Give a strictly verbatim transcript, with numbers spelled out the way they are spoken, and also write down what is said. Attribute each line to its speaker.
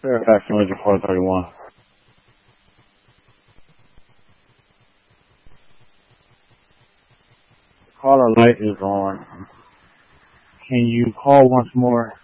Speaker 1: Fairfax Emergency four thirty-one. Caller light is on. Can you call once more?